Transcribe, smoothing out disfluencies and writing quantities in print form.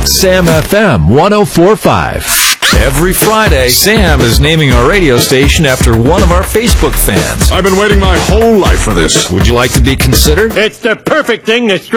Sam FM 104.5. Every Friday, Sam is naming our radio station after one of our Facebook fans. I've been waiting my whole life for this. Would you like to be considered? It's the perfect thing to